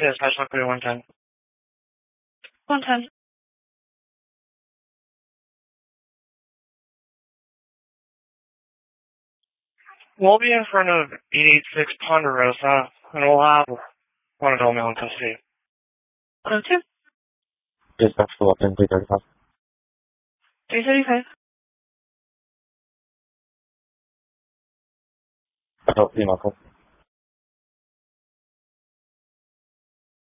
Yes, National Clear 110. 110. We'll be in front of 886 Ponderosa, and we'll have one adult male in custody. 102. Dispatch to Upton 335. 335. Adult female call.